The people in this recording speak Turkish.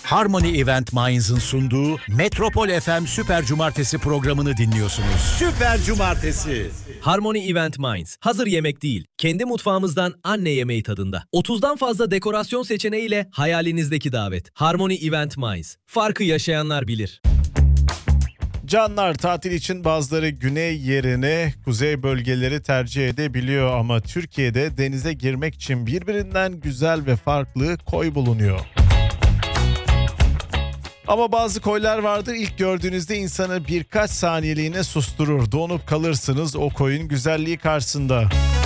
Harmony Event Minds'ın sunduğu Metropol FM Süper Cumartesi programını dinliyorsunuz. Süper Cumartesi. Harmony Event Minds. Hazır yemek değil, kendi mutfağımızdan anne yemeği tadında. 30'dan fazla dekorasyon seçeneğiyle hayalinizdeki davet. Harmony Event Minds. Farkı yaşayanlar bilir. Canlar, tatil için bazıları güney yerine kuzey bölgeleri tercih edebiliyor ama Türkiye'de denize girmek için birbirinden güzel ve farklı koy bulunuyor. Ama bazı koylar vardır, ilk gördüğünüzde insanı birkaç saniyeliğine susturur. Donup kalırsınız o koyun güzelliği karşısında.